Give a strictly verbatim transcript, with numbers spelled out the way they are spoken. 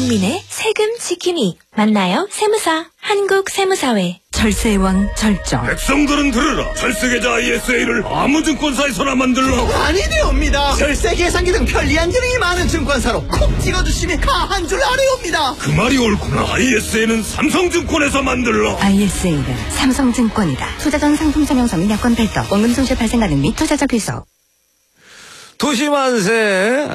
국민의 세금 지킴이. 만나요 세무사. 한국세무사회. 절세의 왕 절정. 백성들은 들으라. 절세계좌 아이에스에이를 아무 증권사에서나 만들라. 아니되옵니다. 절세 계산기 등 편리한 기능이 많은 증권사로 콕 찍어주시면 다 한 줄 알아옵니다. 그 말이 옳구나. 아이에스에이는 삼성증권에서 만들라. 아이에스에이는 삼성증권이다. 투자 전 상품 설명서 및 여건 별도, 원금 손실 발생 가능 및 투자자 귀속. 도시만세.